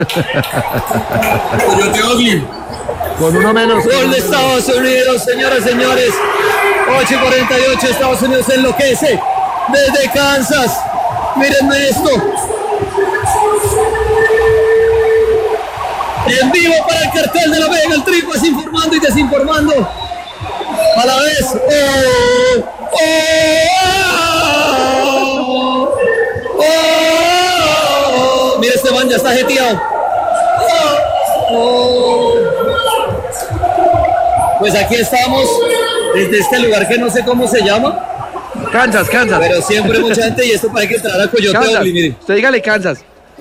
Con uno menos. Gol de Estados Unidos, señoras y señores. 8:48, Estados Unidos enloquece desde Kansas. Mírenme esto. En vivo para el cartel de la Vega, el Tripas informando y desinformando a la vez. Mira, este man ya está jeteado. Pues aquí estamos desde este lugar que no sé cómo se llama. Kansas. Pero siempre mucha gente y esto para que entrar a Coyote Ugly, mire. Usted dígale Kansas.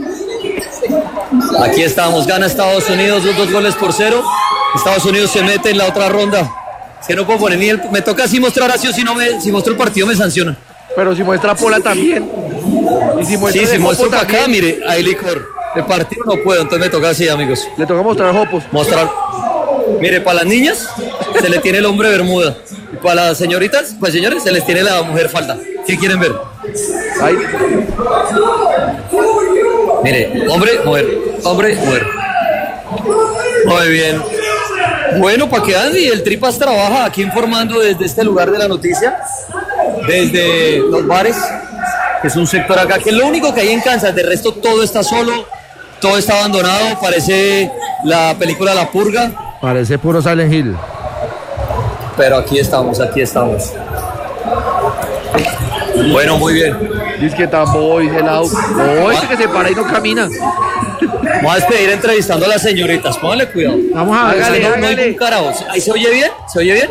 Aquí estamos, gana Estados Unidos 2-0. Estados Unidos se mete en la otra ronda. Es que no puedo poner ni el... Me toca así mostrar así, si muestro el partido me sancionan. Pero si muestra Pola también. Y si muestra si muestro para acá, mire, hay licor. De partido no puedo, entonces me toca así, amigos. Le toca mostrar Jopos. Mire, para las niñas se le tiene el hombre bermuda. Y para las señoritas, pues señores, se les tiene la mujer falda. ¿Qué quieren ver? Ay. Mire, hombre, mujer. Muy bien. Bueno, para que Andy, el Tripas trabaja aquí informando desde este lugar de la noticia, desde los bares, que es un sector acá, que es lo único que hay en Kansas. De resto todo está solo, todo está abandonado, parece la película La Purga. Parece puro Silent Hill. Pero aquí estamos. Bueno, muy bien. Dice que tampoco dice el auto. No, ese que se para y no camina. Vamos a despedir entrevistando a las señoritas. Pónganle cuidado. Vamos a ver. Hágale. ¿Ahí se oye bien?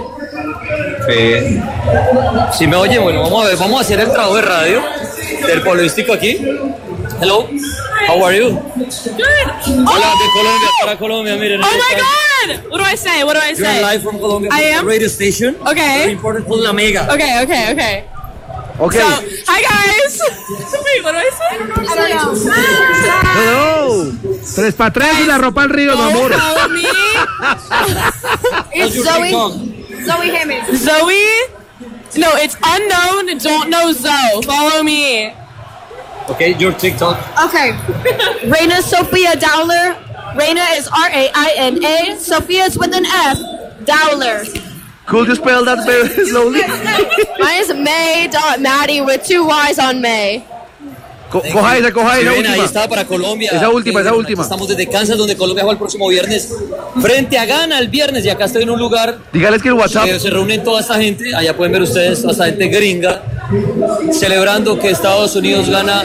Sí. ¿Sí me oye? Bueno, vamos a ver. Vamos a hacer el trabajo de radio del periodístico aquí. Hello. How are you? Good. Hola, de Colombia para Colombia. Miren. Oh my God. What do I say? You're live from Colombia. I am? Radio station. Okay. Very important for La Mega. Okay. Okay. So, hi guys. Wait, what do I say? I don't know. No. 3 para 3 y la ropa al río, mi amor. Follow me. It's Zoe Hammond. Zoe? No, it's unknown. Don't know Zoe. Follow me. Okay, your TikTok. Okay. Raina Sophia Dowler. Raina is Raina. Sophia is with an F. Dowler. Could you spell that very slowly? Mine is May.Maddie with 2 Y's on May. Coja esa última. Ahí está para Colombia. Esa última. Estamos desde Kansas, donde Colombia juega el próximo viernes frente a Ghana el viernes. Y acá estoy en un lugar. Dígales que el WhatsApp. Se reúnen toda esta gente. Allá pueden ver ustedes, toda esta gente gringa, celebrando que Estados Unidos gana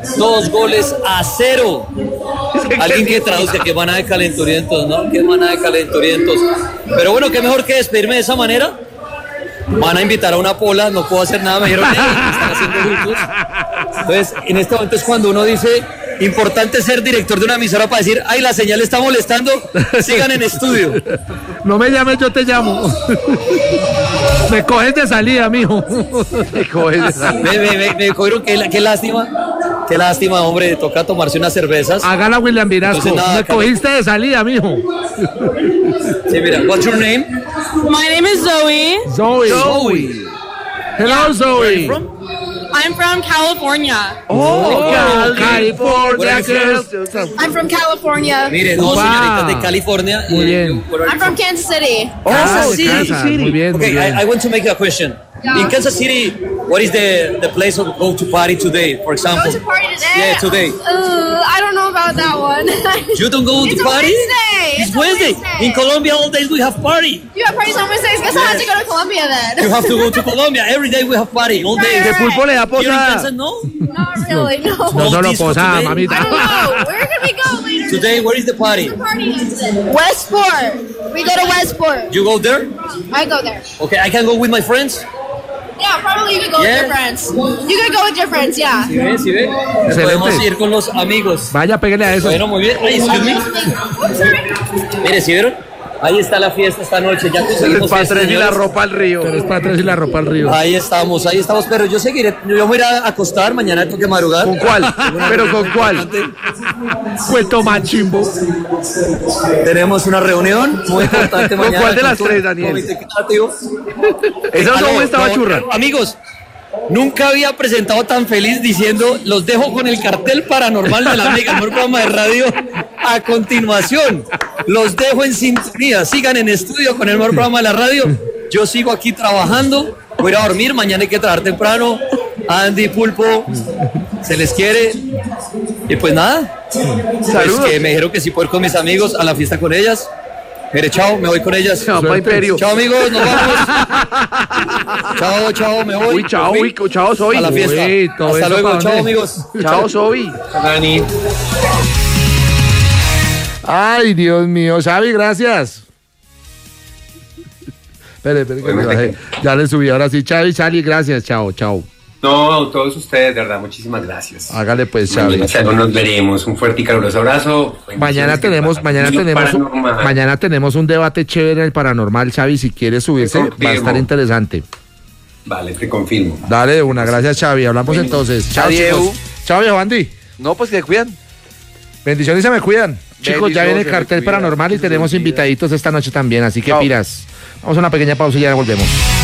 2-0. Alguien que traduzca, que manada de calenturientos, ¿no? Que manada de calenturientos. Pero bueno, qué mejor que despedirme de esa manera. Van a invitar a una pola, no puedo hacer nada, me dijeron, están haciendo grupos. Entonces, en este momento es cuando uno dice, importante ser director de una emisora para decir, ay, la señal está molestando, sigan en estudio. No me llames, yo te llamo. Me coges de salida, mijo. Me coges de salida. Me cogieron, qué lástima, hombre, toca tomarse unas cervezas. Hágala, William Vinasco. Me cogiste de salida, mijo. Sí, mira, what's your name? My name is Zoe. Zoe. Hello, Zoe. Where are you from? I'm from California. California. I'm from California. Mire, dos señoritas de California. Muy bien. I'm from Kansas City. Kansas City. Muy bien. Okay, I want to make a question. Yeah. In Kansas City, what is the place to go to party today, for example? Go to party today? Yeah, today. I don't know about that one. You don't go It's to a party? Wednesday. It's Wednesday. In Colombia, all days we have party. You have parties on Wednesdays. Guess I have to go to Colombia then. You have to go to Colombia. Every day we have party, all day. De pulpo le da Here in posada. Kansas, no? Not really, no. No solo disco posada, today. I mamita. don't know. Where can we go later? Today, where is the party? Westport. We go to Westport. You go there? I go there. Okay, I can go with my friends. Yeah, probably you could go Yeah. with your friends. You could go with your friends, yeah. ¿Sí ve? ¿Sí ve? Podemos ir con los amigos. Vaya, pégale a eso. Bueno, muy bien. Ay, excuse me. Mire, ¿sí vieron? Ahí está la fiesta esta noche. Ya conseguimos 3 para fiesta, 3 y la señores. ropa al río. 3 para 3 y la ropa al río. Ahí estamos. Pero yo seguiré. Yo me voy a ir a acostar. Mañana tengo que madrugar. ¿Con cuál? ¿Pero con cuál? Cuento machimbo. Tenemos una reunión muy importante ¿Con mañana. cuál de las con 3, Daniel? Comité Creativo. Esa no estaba churra. Amigos, nunca había presentado tan feliz diciendo, los dejo con el cartel paranormal de La Mega, el mejor programa de radio A continuación, los dejo en sintonía. Sigan en estudio con el mejor programa de la radio. Yo sigo aquí trabajando. Voy a ir a dormir. Mañana hay que trabajar temprano. Andy, Pulpo, se les quiere. Y pues nada. Pues que me dijeron que sí puedo ir con mis amigos a la fiesta con ellas. Mire, chao, me voy con ellas. Chao, Imperio. Chao, amigos, nos vamos. Chao, me voy. Uy, chao, Soy. A la fiesta. Uy, hasta luego, chao, amigos. Chao, Soy. Dani. Ay, Dios mío, Xavi, gracias. Espere, que me bajé. Ya le subí, ahora sí, Xavi, gracias, chao. No, a todos ustedes, de verdad, muchísimas gracias. Hágale pues, Xavi. Nos veremos. Un fuerte y caluroso abrazo. Mañana tenemos un debate chévere en el paranormal, Xavi. Si quieres subirse, va a estar interesante. Vale, te confirmo. Dale una, gracias, Xavi. Hablamos entonces. Chao, chicos. Chao, viejo Andy. No, pues que cuidan. Bendiciones y se me cuidan. Chicos, ya viene el cartel cuidan, paranormal y tenemos invitaditos esta noche también, así que piras. Vamos a una pequeña pausa y ya volvemos.